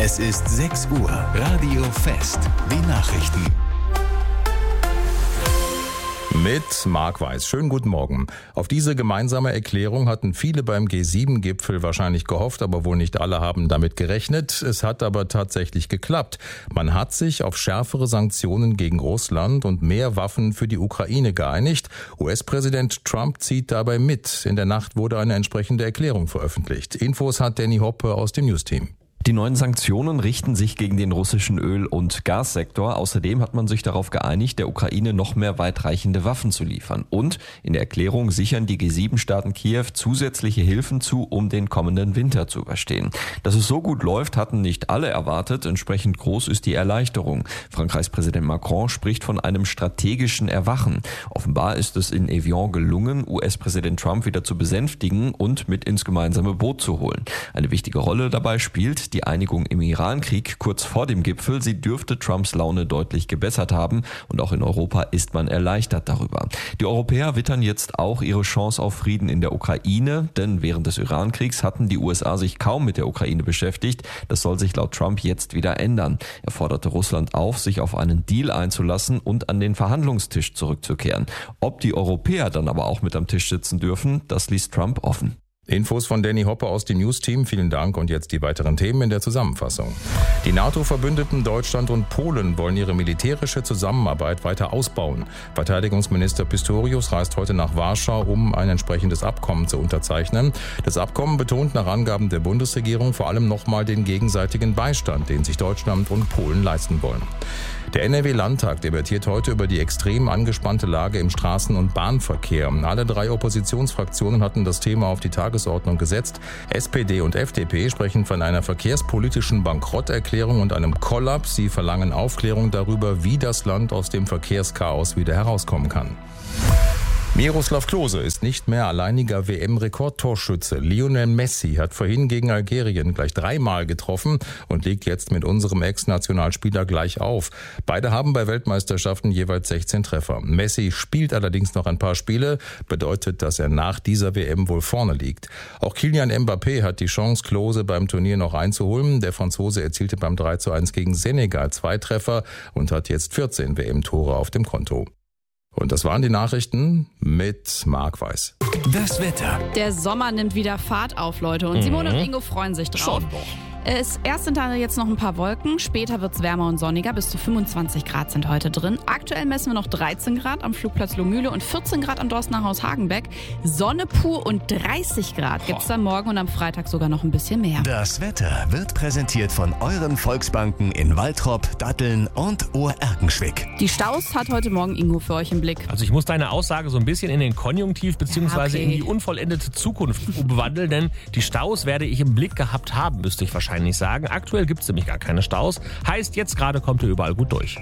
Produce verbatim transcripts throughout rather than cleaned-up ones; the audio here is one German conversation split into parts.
Es ist sechs Uhr. Radio Fest. Die Nachrichten. Mit Marc Weiß. Schönen guten Morgen. Auf diese gemeinsame Erklärung hatten viele beim G sieben Gipfel wahrscheinlich gehofft, aber wohl nicht alle haben damit gerechnet. Es hat aber tatsächlich geklappt. Man hat sich auf schärfere Sanktionen gegen Russland und mehr Waffen für die Ukraine geeinigt. U S-Präsident Trump zieht dabei mit. In der Nacht wurde eine entsprechende Erklärung veröffentlicht. Infos hat Danny Hoppe aus dem News-Team. Die neuen Sanktionen richten sich gegen den russischen Öl- und Gassektor. Außerdem hat man sich darauf geeinigt, der Ukraine noch mehr weitreichende Waffen zu liefern. Und in der Erklärung sichern die G sieben Staaten Kiew zusätzliche Hilfen zu, um den kommenden Winter zu überstehen. Dass es so gut läuft, hatten nicht alle erwartet. Entsprechend groß ist die Erleichterung. Frankreichs Präsident Macron spricht von einem strategischen Erwachen. Offenbar ist es in Evian gelungen, U S-Präsident Trump wieder zu besänftigen und mit ins gemeinsame Boot zu holen. Eine wichtige Rolle dabei spielt die Einigung im Irankrieg kurz vor dem Gipfel. Sie dürfte Trumps Laune deutlich gebessert haben und auch in Europa ist man erleichtert darüber. Die Europäer wittern jetzt auch ihre Chance auf Frieden in der Ukraine, denn während des Irankriegs hatten die U S A sich kaum mit der Ukraine beschäftigt. Das soll sich laut Trump jetzt wieder ändern. Er forderte Russland auf, sich auf einen Deal einzulassen und an den Verhandlungstisch zurückzukehren. Ob die Europäer dann aber auch mit am Tisch sitzen dürfen, das ließ Trump offen. Infos von Danny Hoppe aus dem News-Team. Vielen Dank und jetzt die weiteren Themen in der Zusammenfassung. Die NATO-Verbündeten Deutschland und Polen wollen ihre militärische Zusammenarbeit weiter ausbauen. Verteidigungsminister Pistorius reist heute nach Warschau, um ein entsprechendes Abkommen zu unterzeichnen. Das Abkommen betont nach Angaben der Bundesregierung vor allem nochmal den gegenseitigen Beistand, den sich Deutschland und Polen leisten wollen. Der N R W-Landtag debattiert heute über die extrem angespannte Lage im Straßen- und Bahnverkehr. Alle drei Oppositionsfraktionen hatten das Thema auf die Tagesordnung gesetzt. S P D und F D P sprechen von einer verkehrspolitischen Bankrotterklärung und einem Kollaps. Sie verlangen Aufklärung darüber, wie das Land aus dem Verkehrschaos wieder herauskommen kann. Miroslav Klose ist nicht mehr alleiniger W M-Rekordtorschütze. Lionel Messi hat vorhin gegen Algerien gleich dreimal getroffen und liegt jetzt mit unserem Ex-Nationalspieler gleich auf. Beide haben bei Weltmeisterschaften jeweils sechzehn Treffer. Messi spielt allerdings noch ein paar Spiele, bedeutet, dass er nach dieser W M wohl vorne liegt. Auch Kylian Mbappé hat die Chance, Klose beim Turnier noch einzuholen. Der Franzose erzielte beim drei zu eins gegen Senegal zwei Treffer und hat jetzt vierzehn W M-Tore auf dem Konto. Und das waren die Nachrichten mit Marc Weiß. Das Wetter. Der Sommer nimmt wieder Fahrt auf, Leute. Und Simone mhm. und Ingo freuen sich drauf. Schon. Es, erst sind da jetzt noch ein paar Wolken, später wird es wärmer und sonniger, bis zu fünfundzwanzig Grad sind heute drin. Aktuell messen wir noch dreizehn Grad am Flugplatz Lohmühle und vierzehn Grad am Dorstener Haus Hagenbeck. Sonne pur und dreißig Grad gibt es dann morgen und am Freitag sogar noch ein bisschen mehr. Das Wetter wird präsentiert von euren Volksbanken in Waltrop, Datteln und Ohrerkenschwick. Die Staus hat heute Morgen Ingo für euch im Blick. Also ich muss deine Aussage so ein bisschen in den Konjunktiv bzw. Ja, okay. in die unvollendete Zukunft umwandeln, denn die Staus werde ich im Blick gehabt haben, müsste ich wahrscheinlich nicht sagen. Aktuell gibt es nämlich gar keine Staus. Heißt, jetzt gerade kommt ihr überall gut durch.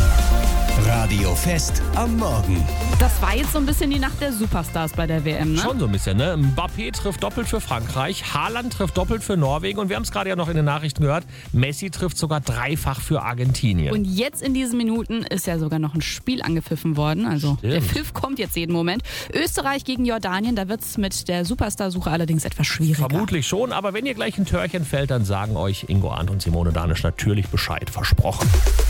Radio Fest am Morgen. Das war jetzt so ein bisschen die Nacht der Superstars bei der W M, ne? Schon so ein bisschen, ne? Mbappé trifft doppelt für Frankreich, Haaland trifft doppelt für Norwegen und wir haben es gerade ja noch in den Nachrichten gehört, Messi trifft sogar dreifach für Argentinien. Und jetzt in diesen Minuten ist ja sogar noch ein Spiel angepfiffen worden. Also Stimmt. Der Pfiff kommt jetzt jeden Moment. Österreich gegen Jordanien, da wird es mit der Superstar-Suche allerdings etwas schwieriger. Vermutlich schon, aber wenn ihr gleich ein Törchen fällt, dann sagen euch Ingo, Arndt und Simone Danisch natürlich Bescheid. Versprochen.